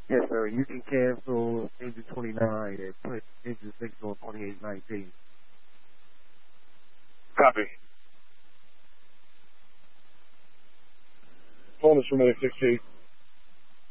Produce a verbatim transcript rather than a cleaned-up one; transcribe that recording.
Yes, sir. You can cancel engine twenty-nine and put engine six on twenty-eight nineteen. Copy. Phone is from Medic sixty-eight.